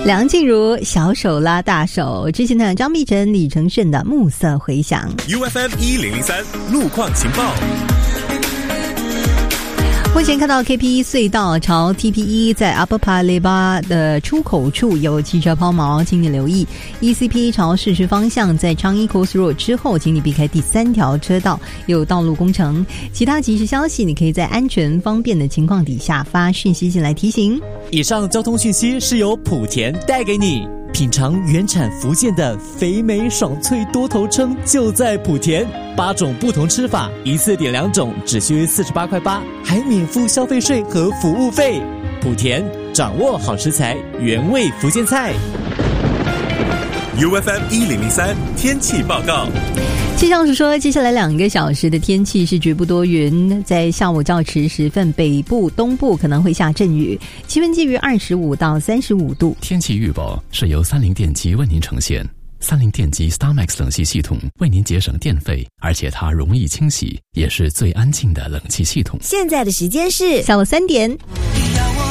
梁静茹小手拉大手，之前的张碧晨、李承铉的暮色回响。 UFM 1003路况情报。 目前看到 KP 隧道朝 TP1 在 Upper Paya 的出口处有汽车抛锚，请你留意。ECP 朝市区方向在昌一 Coast Road 之后，请你避开第3条车道，有道路工程。其他即时消息，你可以在安全方便的情况底下发讯息进来提醒。 以上交通讯息是由莆田带给你。品尝原产福建的肥美爽脆多头鲭，就在莆田，8种不同吃法，一次点2种，只需48.8块，还免付消费税和服务费。莆田掌握好食材，原味福建菜。 UFM 1003天气报告。 气象署说，接下来2个小时的天气是局部多云，在下午较迟时分，北部、东部可能会下阵雨，气温介于25到35度。 天气预报是由30电机为您呈现。30电机 StarMax 冷气系统为您节省电费，而且它容易清洗，也是最安静的冷气系统。 现在的时间是下午3点。